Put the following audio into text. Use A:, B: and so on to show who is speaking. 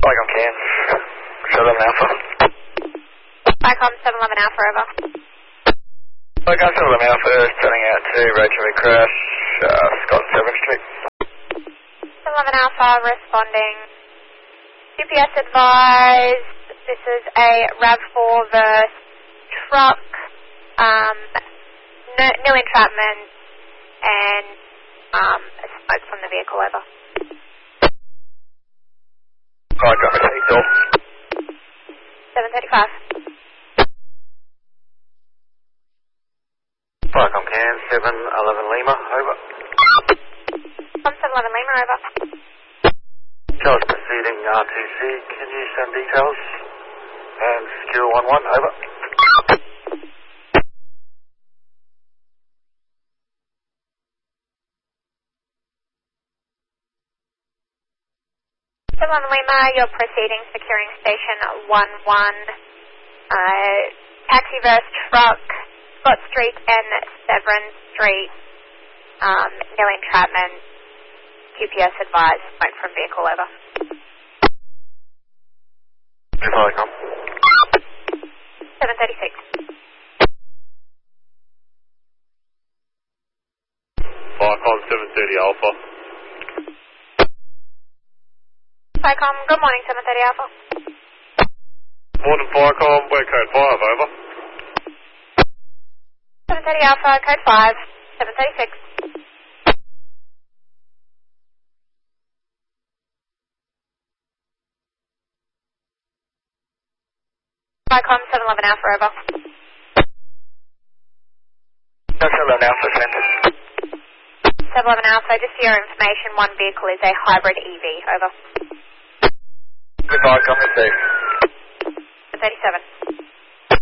A: Vicom Cairns, 711 Alpha.
B: Vicom 711 Alpha, over.
A: Vicom 711 Alpha, turning out to Rachel V crash, Scott 7th Street.
B: 711 Alpha responding. GPS advised, this is a RAV4 verse truck, no entrapment, and smoke from the vehicle, over.
A: Vicom, it's off.
B: 735.
A: Vicom Cairns, 711 Lima, over.
B: 711 Lima, over.
A: Charles proceeding RTC, can you send details? And secure 11, over.
B: 711 Lima, you're proceeding, securing station 11. Taxi verse truck, Scott Street and Severn Street, no entrapment, QPS advised, smoke from vehicle, over.
A: Vicom.
B: 736.
A: Vicom 730 Alpha.
B: Vicom, good morning, 730 Alpha.
A: Morning Vicom, we're code 5, over.
B: 730 Alpha, code 5, 736. Vicom 711 Alpha, over.
A: 711 Alpha, sent.
B: 711 Alpha, just for your information, one vehicle is a hybrid EV, over.
A: Vicom, it's safe.
B: 37.